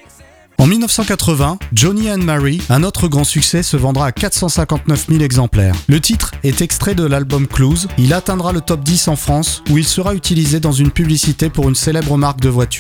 En 1980, Johnny and Mary, un autre grand succès, se vendra à 459 000 exemplaires. Le titre est extrait de l'album Clues. Il atteindra le top 10 en France, où il sera utilisé dans une publicité pour une célèbre marque de voitures.